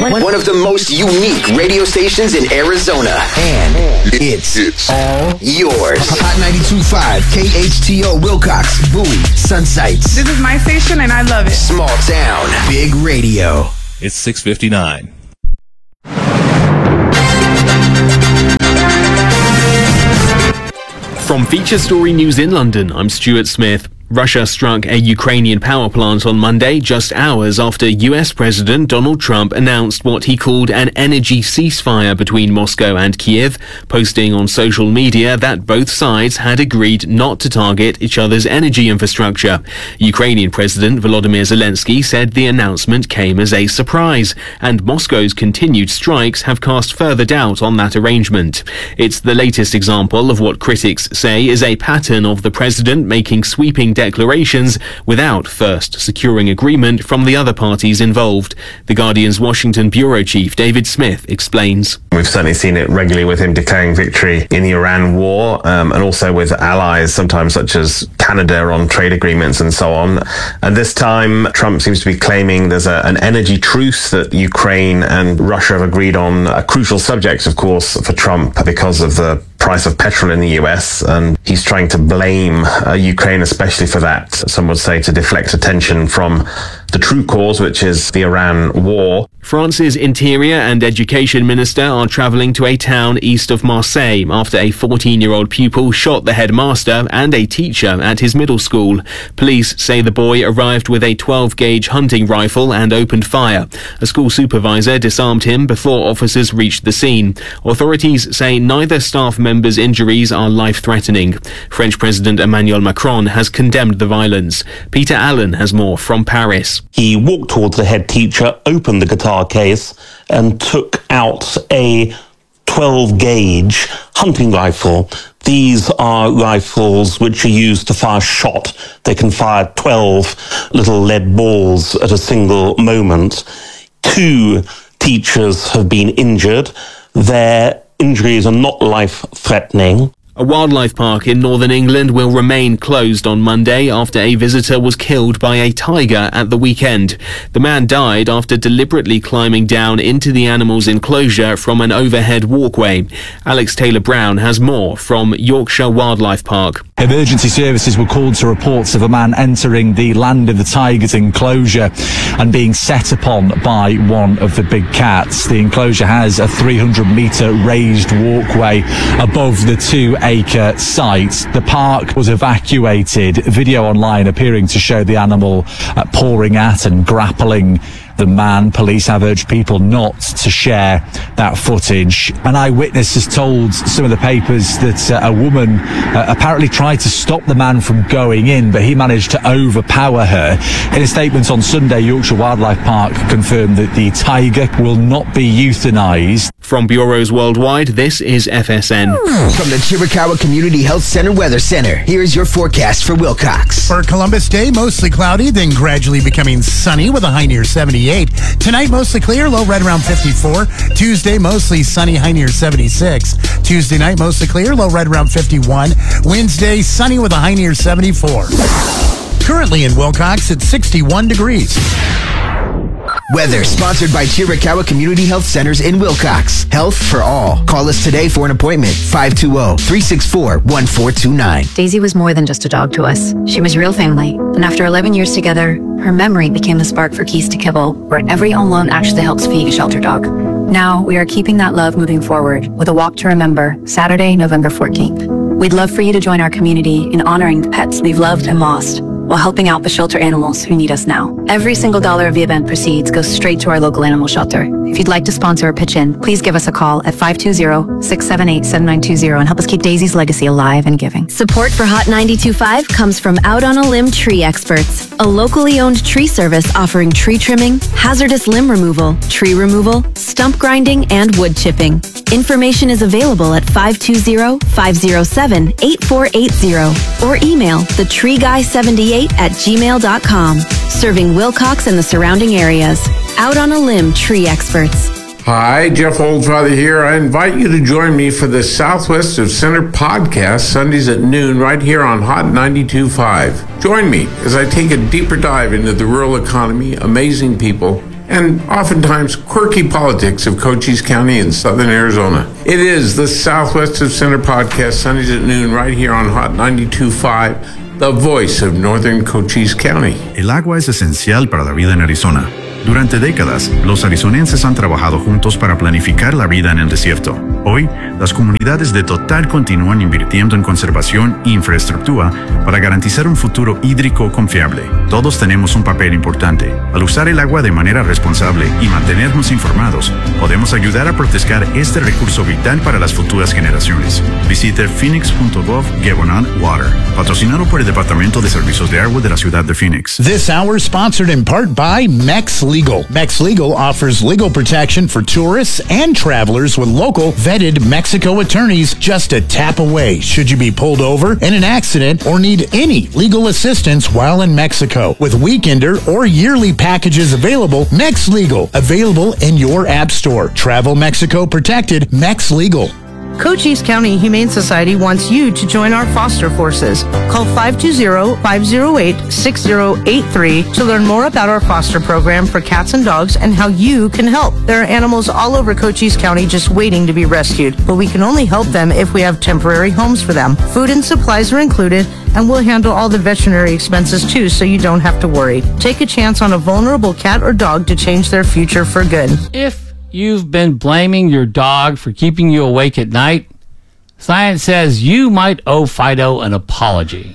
One of the most unique radio stations in Arizona. And it's all yours. Hot 92.5, KHTO, Wilcox, Bowie, Sunsites. This is my station and I love it. Small town, big radio. It's 6:59. From Feature Story News in London, I'm Stuart Smith. Russia struck a Ukrainian power plant on Monday, just hours after US President Donald Trump announced what he called an energy ceasefire between Moscow and Kiev, posting on social media that both sides had agreed not to target each other's energy infrastructure. Ukrainian President Volodymyr Zelensky said the announcement came as a surprise, and Moscow's continued strikes have cast further doubt on that arrangement. It's the latest example of what critics say is a pattern of the president making sweeping declarations without first securing agreement from the other parties involved. The Guardian's Washington bureau chief David Smith explains. We've certainly seen it regularly with him declaring victory in the Iran war, and also with allies sometimes such as Canada on trade agreements and so on. And this time Trump seems to be claiming there's an energy truce that Ukraine and Russia have agreed on, a crucial subject of course for Trump because of the price of petrol in the US, and he's trying to blame Ukraine especially for that. Some would say to deflect attention from the true cause, which is the Iran war. France's Interior and Education Minister are travelling to a town east of Marseille after a 14-year-old pupil shot the headmaster and a teacher at his middle school. Police say the boy arrived with a 12-gauge hunting rifle and opened fire. A school supervisor disarmed him before officers reached the scene. Authorities say neither staff member's injuries are life-threatening. French President Emmanuel Macron has condemned the violence. Peter Allen has more from Paris. He walked towards the head teacher, opened the guitar case, and took out a 12-gauge hunting rifle. These are rifles which are used to fire shot. They can fire 12 little lead balls at a single moment. 2 teachers have been injured. Their injuries are not life-threatening. A wildlife park in northern England will remain closed on Monday after a visitor was killed by a tiger at the weekend. The man died after deliberately climbing down into the animal's enclosure from an overhead walkway. Alex Taylor-Brown has more from Yorkshire Wildlife Park. Emergency services were called to reports of a man entering the Land of the Tigers enclosure and being set upon by one of the big cats. The enclosure has a 300-metre raised walkway above the 2-acre site. The park was evacuated. Video online appearing to show the animal pawing at and grappling the man. Police have urged people not to share that footage. An eyewitness has told some of the papers that a woman apparently tried to stop the man from going in, but he managed to overpower her. In a statement on Sunday, Yorkshire Wildlife Park confirmed that the tiger will not be euthanized. From bureaus worldwide, this is FSN. From the Chiricahua Community Health Center Weather Center, here's your forecast for Wilcox. For Columbus Day, mostly cloudy, then gradually becoming sunny with a high near 78. Tonight, mostly clear, low right around 54. Tuesday, mostly sunny, high near 76. Tuesday night, mostly clear, low right around 51. Wednesday, sunny with a high near 74. Currently in Wilcox, it's 61 degrees. Weather sponsored by Chiricahua Community Health Centers in Wilcox. Health for all. Call us today for an appointment. 520-364-1429. Daisy was more than just a dog to us. She was real family. And after 11 years together, her memory became the spark for Keys to Kibble, where every own loan actually helps feed a shelter dog. Now, we are keeping that love moving forward with a walk to remember, Saturday, November 14th. We'd love for you to join our community in honoring the pets we've loved and lost, while helping out the shelter animals who need us now. Every single dollar of the event proceeds goes straight to our local animal shelter. If you'd like to sponsor or pitch in, please give us a call at 520-678-7920 and help us keep Daisy's legacy alive and giving. Support for Hot 92.5 comes from Out on a Limb Tree Experts, a locally owned tree service offering tree trimming, hazardous limb removal, tree removal, stump grinding, and wood chipping. Information is available at 520-507-8480 or email thetreeguy78@gmail.com. Serving Wilcox and the surrounding areas. Out on a Limb Tree Experts. Hi, Jeff Oldfather here. I invite you to join me for the Southwest of Center podcast Sundays at noon right here on Hot 92.5. Join me as I take a deeper dive into the rural economy, amazing people, and oftentimes quirky politics of Cochise County in southern Arizona. It is the Southwest of Center podcast, Sundays at noon, right here on Hot 92.5, the voice of northern Cochise County. El agua es esencial para la vida en Arizona. Durante décadas, los arizonenses han trabajado juntos para planificar la vida en el desierto. Hoy, las comunidades de Total continúan invirtiendo en conservación e infraestructura para garantizar un futuro hídrico confiable. Todos tenemos un papel importante. Al usar el agua de manera responsable y mantenernos informados, podemos ayudar a proteger este recurso vital para las futuras generaciones. Visite phoenix.gov/water, patrocinado por el Departamento de Servicios de Agua de la ciudad de Phoenix. This hour is sponsored in part by Mex Legal. Mex Legal offers legal protection for tourists and travelers with local vetted Mexico attorneys just a tap away should you be pulled over in an accident or need any legal assistance while in Mexico. With weekender or yearly packages available, Mex Legal, available in your app store. Travel Mexico protected, Mex Legal. Cochise County Humane Society wants you to join our foster forces. Call 520-508-6083 to learn more about our foster program for cats and dogs and how you can help. There are animals all over Cochise County just waiting to be rescued, but we can only help them if we have temporary homes for them. Food and supplies are included, and we'll handle all the veterinary expenses too, so you don't have to worry. Take a chance on a vulnerable cat or dog to change their future for good. If you've been blaming your dog for keeping you awake at night, science says you might owe Fido an apology.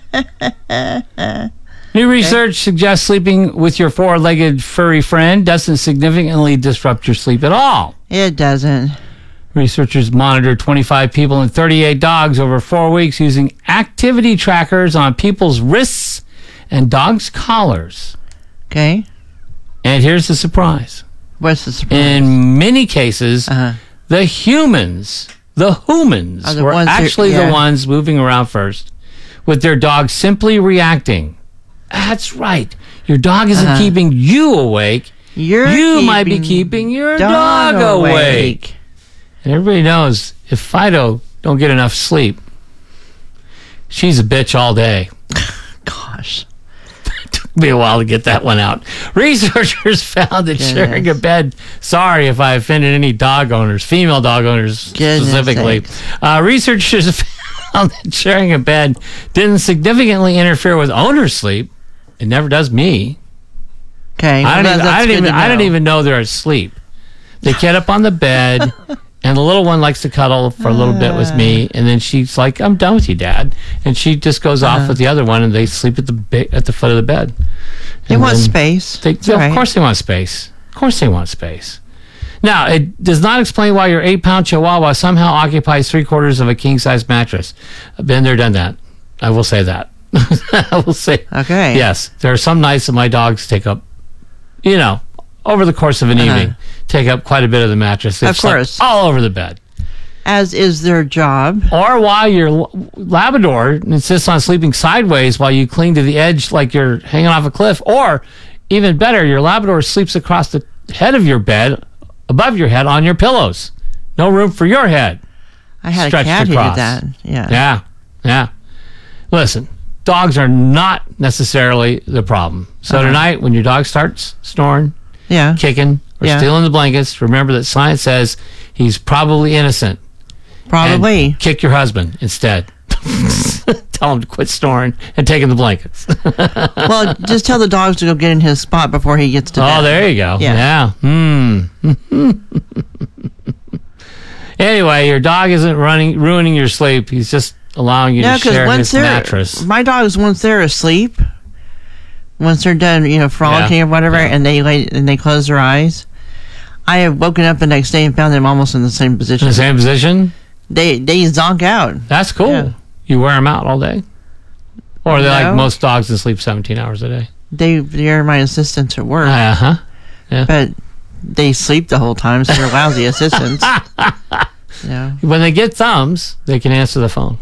New research suggests sleeping with your four-legged furry friend doesn't significantly disrupt your sleep at all. It doesn't. Researchers monitored 25 people and 38 dogs over 4 weeks using activity trackers on people's wrists and dogs' collars. Okay. And here's the surprise. What's the surprise? In many cases, the humans were actually the ones moving around first, with their dogs simply reacting. That's right. Your dog isn't keeping you awake. You might be keeping your dog awake. And everybody knows if Fido don't get enough sleep, she's a bitch all day. Gosh. Took me a while to get that one out. Researchers found that sharing a bed, sorry if I offended any dog owners, female dog owners specifically. Researchers found that sharing a bed didn't significantly interfere with owner's sleep. It never does me. Okay. I didn't even know they're asleep. They get up on the bed, and the little one likes to cuddle for a little bit with me, and then she's like, "I'm done with you, Dad," and she just goes off with the other one, and they sleep at the foot of the bed. They want space. Of course they want space. Of course they want space. Now, it does not explain why your 8-pound Chihuahua somehow occupies 3/4 of a king-size mattress. I've been there, done that. I will say that. I will say. Okay. Yes, there are some nights that my dogs take up, over the course of an evening, take up quite a bit of the mattress. They've slept all over the bed. As is their job. Or why your Labrador insists on sleeping sideways while you cling to the edge like you're hanging off a cliff. Or, even better, your Labrador sleeps across the head of your bed, above your head, on your pillows. No room for your head. I had a cat who did that. Yeah. Listen, dogs are not necessarily the problem. So tonight, when your dog starts snoring, kicking, or stealing the blankets, remember that science says he's probably innocent. Probably. And kick your husband instead. Tell him to quit snoring and taking the blankets. Well, just tell the dogs to go get in his spot before he gets to bed. Oh, there you go. Yeah. Anyway, your dog isn't ruining your sleep. He's just allowing you to share his mattress. My dogs, once they're asleep, once they're done, frolicking or whatever, and they close their eyes, I have woken up the next day and found them almost in the same position. In the same position? They zonk out. That's cool. Yeah. You wear them out all day? Or are they like most dogs that sleep 17 hours a day? They're my assistants at work. Yeah. But they sleep the whole time, so they're lousy assistants. When they get thumbs, they can answer the phone.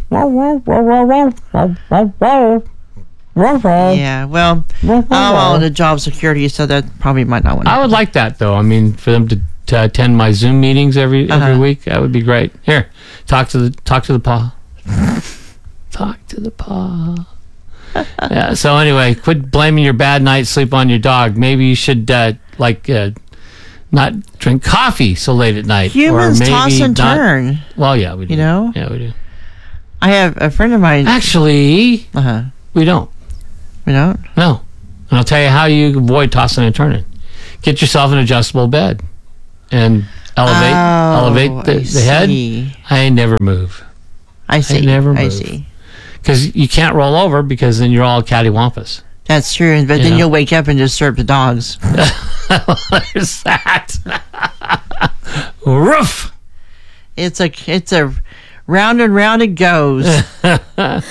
Yeah, well, all the job security, so that probably might not want to. I would like that, though. I mean, for them to attend my Zoom meetings every week, that would be great. Here, talk to the paw. Talk to the paw. Yeah. So anyway, quit blaming your bad night's sleep on your dog. Maybe you should let like not drink coffee so late at night. Humans or maybe toss and turn. Well, yeah, we do. You know? Yeah, we do. I have a friend of mine. Actually, we don't. We don't? No. And I'll tell you how you avoid tossing and turning. Get yourself an adjustable bed and elevate the head. I never move. I see. I never move. I see. Because you can't roll over because then you're all cattywampus. That's true. But then you'll wake up and disturb the dogs. There's that. Roof. It's a round and round it goes.